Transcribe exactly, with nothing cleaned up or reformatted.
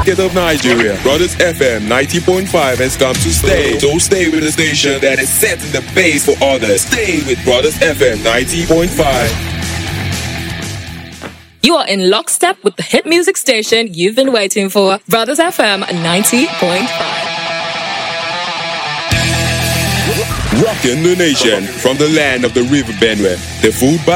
market of Nigeria, Brothers F M ninety point five has come to stay. So stay with the station that is setting the pace for others. Stay with Brothers F M ninety point five. You are in lockstep with the hit music station you've been waiting for, Brothers F M ninety point five. Rocking the nation from the land of the River Benue, the food